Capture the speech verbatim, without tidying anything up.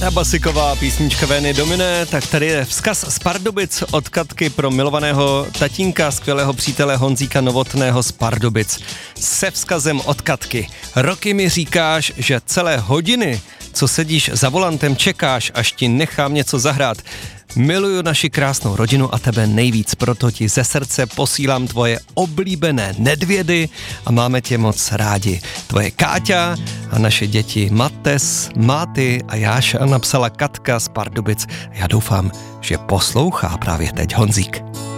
Klára Basiková, písnička Vény Domine, tak tady je vzkaz z Pardubic od Katky pro milovaného tatínka, skvělého přítele Honzíka Novotného z Pardubic. Se vzkazem od Katky. Roky mi říkáš, že celé hodiny, co sedíš za volantem, čekáš, až ti nechám něco zahrát. Miluju naši krásnou rodinu a tebe nejvíc, proto ti ze srdce posílám tvoje oblíbené nedvědy a máme tě moc rádi. Tvoje Káťa a naše děti Mates, Máty a Jáša, napsala Katka z Pardubic. Já doufám, že poslouchá právě teď Honzík.